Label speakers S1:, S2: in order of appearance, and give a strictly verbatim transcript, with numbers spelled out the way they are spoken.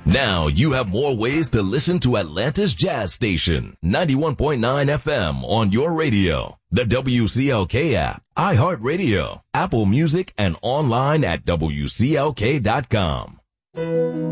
S1: Now you have more ways to listen to Atlanta's Jazz Station, ninety-one point nine F M on your radio, the W C L K app, iHeartRadio, Apple Music, and online at W C L K dot com.